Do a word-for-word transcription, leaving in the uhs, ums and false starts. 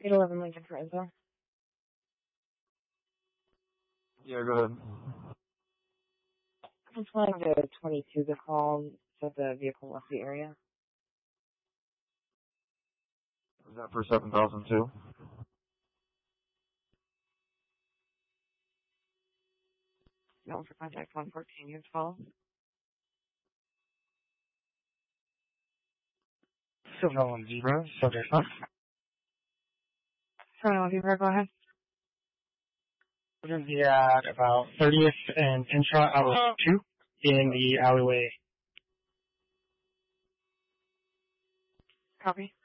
eight eleven Lincoln for info. Yeah, go ahead. I'm flying to twenty-two to call so the vehicle left the area. Is that for seven thousand two? No, for contact one fourteen, you have to follow. Silver one zero, subject one. Sorry, I'll be right, go ahead. We're going to be at about thirtieth and Intra Outlet two in the alleyway. Copy.